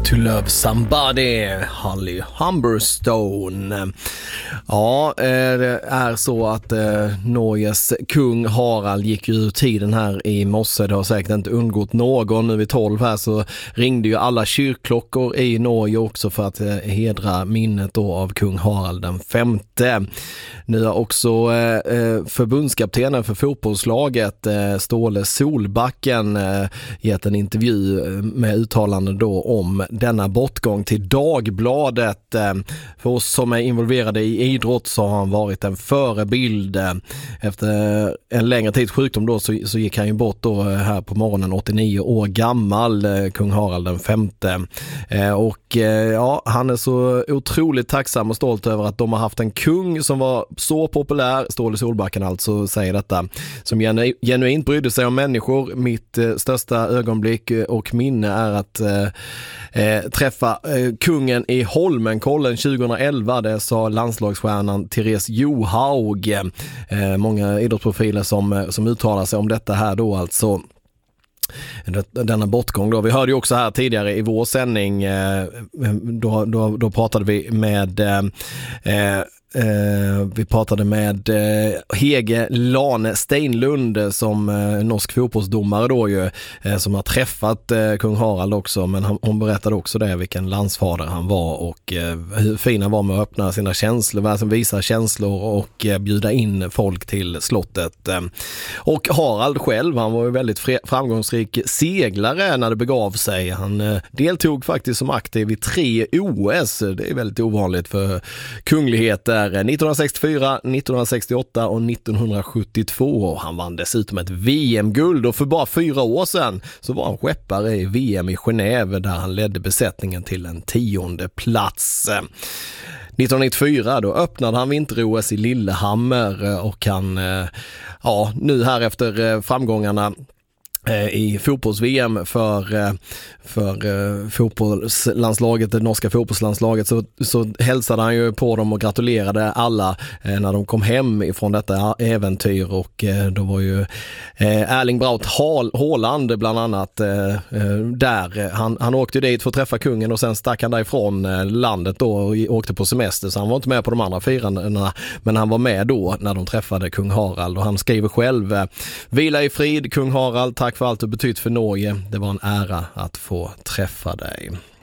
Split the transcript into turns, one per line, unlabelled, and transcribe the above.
To Love Somebody, Holly Humberstone. Ja, det är så att Norges kung Harald gick ur tiden här i morse. Det har säkert inte undgått någon. Nu vid 12 här så ringde ju alla kyrkklockor i Norge också för att hedra minnet då av kung Harald den femte. Nu har också förbundskaptenen för fotbollslaget Ståle Solbacken gett en intervju med uttalanden då om denna bortgång till Dagbladet. För oss som är involverade i idrott så har han varit en förebild. Efter en längre tids sjukdom då så gick han ju bort då här på morgonen, 89 år gammal, kung Harald den femte. Och ja, han är så otroligt tacksam och stolt över att de har haft en kung som var så populär, Ståle Solbacken alltså säger detta, som genuint brydde sig om människor. Mitt största ögonblick och minne är att träffa kungen i Holmenkollen 2011. Det sa landslagsstjärnan Therese Johaug. Många idrottsprofiler som uttalar sig om detta här då alltså. Denna bortgång då. Vi hörde ju också här tidigare i vår sändning då pratade vi med Hege Lane Steinlund som norsk fotbollsdomare då ju, som har träffat kung Harald också, men hon berättade också det, vilken landsfader han var och hur fin han var med att öppna sina känslor, visa känslor och bjuda in folk till slottet. Och Harald själv, han var ju väldigt framgångsrik seglare när det begav sig. Han deltog faktiskt som aktiv i 3 OS. Det är väldigt ovanligt för kungligheter. 1964, 1968 och 1972. Han vann dessutom ett VM-guld och för bara 4 år sedan så var han skeppare i VM i Genève där han ledde besättningen till en 10:e plats. 1994 då öppnade han vinter-OS i Lillehammer och han, ja, nu här efter framgångarna i fotbolls-VM för fotbollslandslaget, det norska fotbollslandslaget, så hälsade han ju på dem och gratulerade alla när de kom hem ifrån detta äventyr. Och då var ju Erling Braut Haaland bland annat där. Han åkte dit för att träffa kungen och sen stack han därifrån landet då och åkte på semester, så han var inte med på de andra firandena, men han var med då när de träffade kung Harald. Och han skriver själv: vila i frid kung Harald, tack för allt du betytt för Norge. Det var en ära att få träffa dig.